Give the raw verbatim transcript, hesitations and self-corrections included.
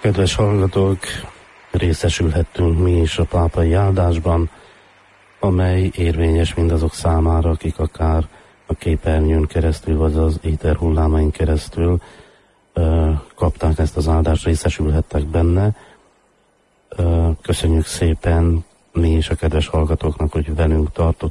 Kedves hallgatók, részesülhettünk mi is a pápai áldásban, amely érvényes mindazok számára, akik akár a képernyőn keresztül, vagy az éter hullámain keresztül ö, kapták ezt az áldást, részesülhettek benne. Ö, köszönjük szépen mi is a kedves hallgatóknak, hogy velünk tartott.